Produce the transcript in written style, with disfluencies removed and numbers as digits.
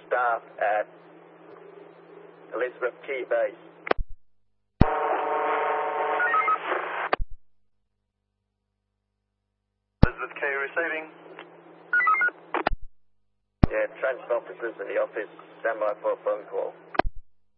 staff at Elizabeth Key Base. Elizabeth Key receiving. Yeah, transit officers in the office, stand by for a phone call.